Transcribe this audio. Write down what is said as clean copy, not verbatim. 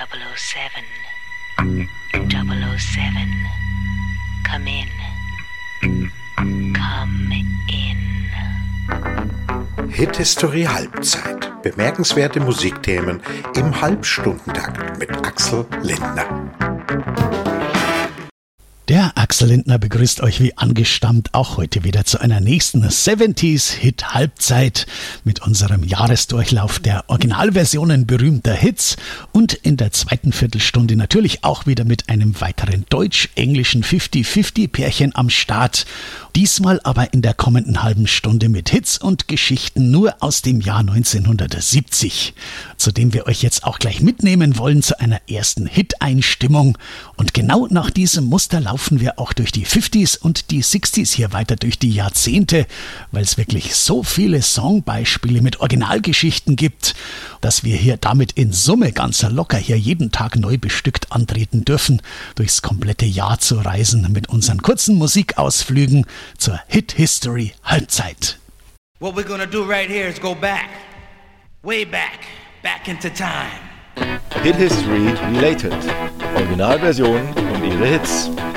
007. 007. Come in. Come in. Hit History Halbzeit. Bemerkenswerte Musikthemen im Halbstundentakt mit Axel Lindner. Der Axel Lindner begrüßt euch wie angestammt auch heute wieder zu einer nächsten 70s Hit Halbzeit mit unserem Jahresdurchlauf der Originalversionen berühmter Hits und in der zweiten Viertelstunde natürlich auch wieder mit einem weiteren deutsch-englischen 50-50 Pärchen am Start. Diesmal aber in der kommenden halben Stunde mit Hits und Geschichten nur aus dem Jahr 1970, zu dem wir euch jetzt auch gleich mitnehmen wollen zu einer ersten Hit-Einstimmung. Und genau nach diesem Muster laufen wir auch durch die 50s und die 60s hier weiter durch die Jahrzehnte, weil es wirklich so viele Songbeispiele mit Originalgeschichten gibt, dass wir hier damit in Summe ganz locker hier jeden Tag neu bestückt antreten dürfen, durchs komplette Jahr zu reisen mit unseren kurzen Musikausflügen zur Hit History Halbzeit. What we're gonna do right here is go back, way back into time. Hit History Related. Originalversion und ihre Hits.